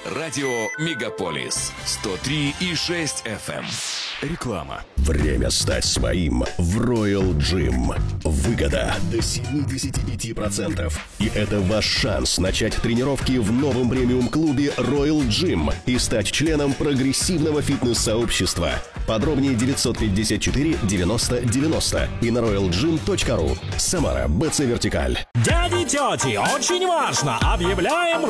Радио Мегаполис 103,6 FM. Реклама. Время стать своим в Royal Gym. Выгода до 75%. И это ваш шанс начать тренировки в новом премиум-клубе Royal Gym и стать членом прогрессивного фитнес-сообщества. Подробнее 954 90 90 и на royalgym.ru. Самара, БЦ Вертикаль. Дяди, тети, очень важно! Объявляем